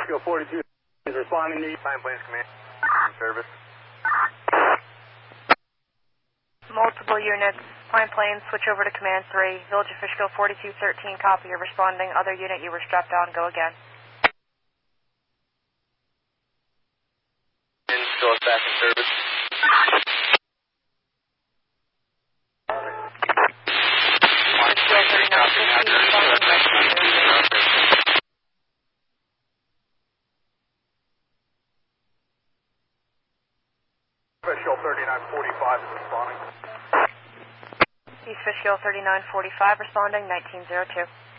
Fishkill 42 is responding to you. Pine Plains Command. Service. Multiple units. Pine Plains, switch over to Command 3. Village of Fishkill 4213, copy. You're responding. Other unit, you were strapped down. Go again. Still back in service. Fishkill 3915, responding. Fishkill 3945 is responding. East Fishkill 3945, responding, 1902.